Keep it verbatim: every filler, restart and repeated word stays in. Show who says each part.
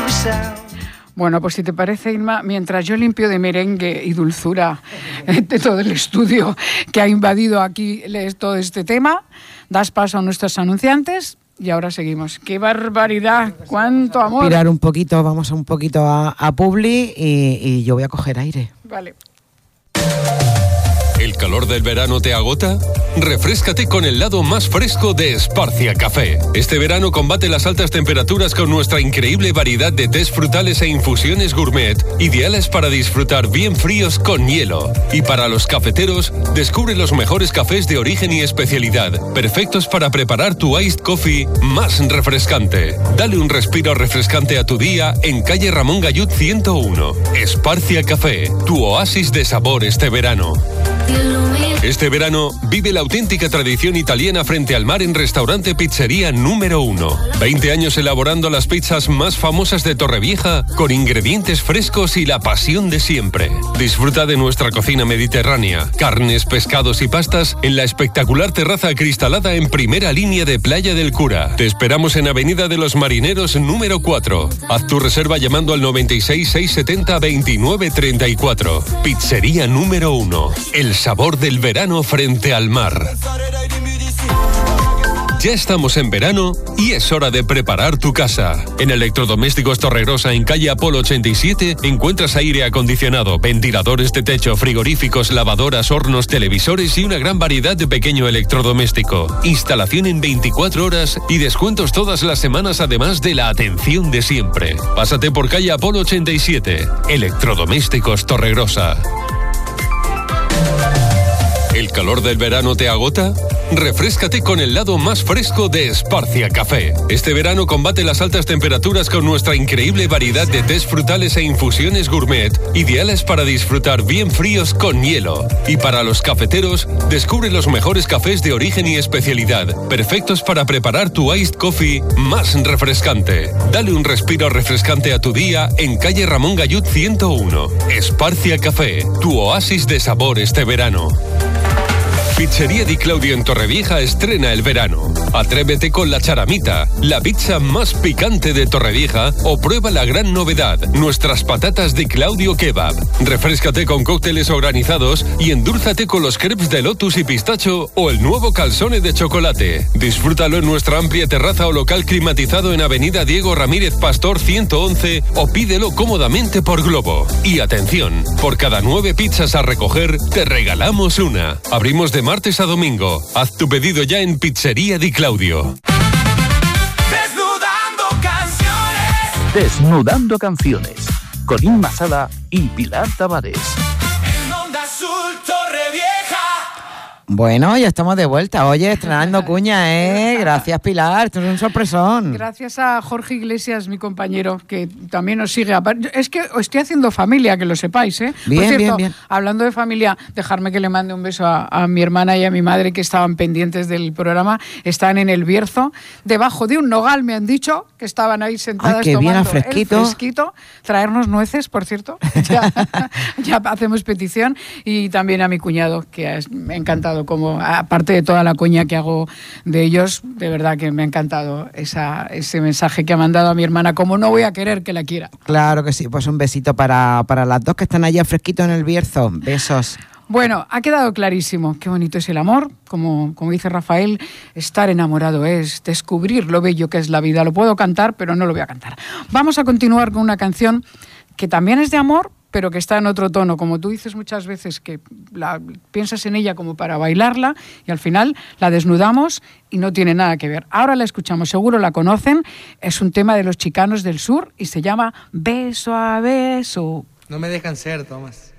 Speaker 1: Bueno, pues si te parece, Inma, mientras yo limpio de merengue y dulzura de todo el estudio que ha invadido aquí todo este tema, das paso a nuestros anunciantes y ahora seguimos. ¡Qué barbaridad! ¡Cuánto amor!
Speaker 2: Respirar un poquito, vamos un poquito a, a Publi y, y yo voy a coger aire.
Speaker 1: Vale.
Speaker 3: ¿El calor del verano te agota? Refréscate con el lado más fresco de Esparcia Café. Este verano combate las altas temperaturas con nuestra increíble variedad de tés frutales e infusiones gourmet, ideales para disfrutar bien fríos con hielo. Y para los cafeteros, descubre los mejores cafés de origen y especialidad, perfectos para preparar tu iced coffee más refrescante. Dale un respiro refrescante a tu día en calle Ramón Gallud ciento uno. Esparcia Café, tu oasis de sabor este verano. Este verano, vive la auténtica tradición italiana frente al mar en Restaurante Pizzería número uno. veinte años elaborando las pizzas más famosas de Torrevieja con ingredientes frescos y la pasión de siempre. Disfruta de nuestra cocina mediterránea, carnes, pescados y pastas en la espectacular terraza acristalada en primera línea de Playa del Cura. Te esperamos en Avenida de los Marineros número cuatro. Haz tu reserva llamando al noventa y seis, seiscientos setenta, veintinueve treinta y cuatro. Pizzería número uno. El sabor del verano frente al mar. Ya estamos en verano y es hora de preparar tu casa. En Electrodomésticos Torregrosa, en calle Apolo ochenta y siete, encuentras aire acondicionado, ventiladores de techo, frigoríficos, lavadoras, hornos, televisores y una gran variedad de pequeño electrodoméstico. Instalación en veinticuatro horas y descuentos todas las semanas, además de la atención de siempre. Pásate por calle Apolo ochenta y siete. Electrodomésticos Torregrosa. ¿El calor del verano te agota? Refréscate con el lado más fresco de Esparcia Café. Este verano combate las altas temperaturas con nuestra increíble variedad de tés frutales e infusiones gourmet, ideales para disfrutar bien fríos con hielo. Y para los cafeteros, descubre los mejores cafés de origen y especialidad, perfectos para preparar tu iced coffee más refrescante. Dale un respiro refrescante a tu día en calle Ramón Gallud ciento uno. Esparcia Café, tu oasis de sabor este verano. Pizzería Di Claudio en Torrevieja estrena el verano. Atrévete con la charamita, la pizza más picante de Torrevieja, o prueba la gran novedad, nuestras patatas Di Claudio Kebab. Refréscate con cócteles o granizados y endúlzate con los crepes de lotus y pistacho o el nuevo calzone de chocolate. Disfrútalo en nuestra amplia terraza o local climatizado en Avenida Diego Ramírez Pastor ciento once o pídelo cómodamente por Globo. Y atención, por cada nueve pizzas a recoger, te regalamos una. Abrimos de martes a domingo. Haz tu pedido ya en Pizzería Di Claudio.
Speaker 4: Desnudando canciones.
Speaker 5: Desnudando canciones. Con Inma Sala y Pilar Tavares.
Speaker 4: En Onda Azul, Torrevieja.
Speaker 2: Bueno, ya estamos de vuelta. Oye, estrenando cuña, ¿eh? Gracias, Pilar. Esto es un sorpresón.
Speaker 1: Gracias a Jorge Iglesias, mi compañero, que también nos sigue. Es que estoy haciendo familia, que lo sepáis, ¿eh?
Speaker 2: Bien,
Speaker 1: Por cierto,
Speaker 2: bien, bien.
Speaker 1: Hablando de familia, dejarme que le mande un beso a, a mi hermana y a mi madre, que estaban pendientes del programa. Están en el Bierzo, debajo de un nogal, me han dicho, que estaban ahí sentadas.
Speaker 2: Ay, qué
Speaker 1: tomando
Speaker 2: bien, al fresquito.
Speaker 1: el fresquito. Traernos nueces, por cierto. Ya, ya hacemos petición. Y también a mi cuñado, que es, me ha encantado, como aparte de toda la coña que hago de ellos, de verdad que me ha encantado esa, ese mensaje que ha mandado a mi hermana, como no voy a querer que la quiera.
Speaker 2: Claro que sí, pues un besito para, para las dos que están allá fresquito en el Bierzo. Besos.
Speaker 1: Bueno, ha quedado clarísimo qué bonito es el amor, como, como dice Rafael, estar enamorado es descubrir lo bello que es la vida. Lo puedo cantar, pero no lo voy a cantar. Vamos a continuar con una canción que también es de amor, pero que está en otro tono, como tú dices muchas veces, que la, piensas en ella como para bailarla y al final la desnudamos y no tiene nada que ver. Ahora la escuchamos, seguro la conocen, es un tema de los Chicanos del Sur y se llama Beso a Beso.
Speaker 6: No me dejan ser, Tomás.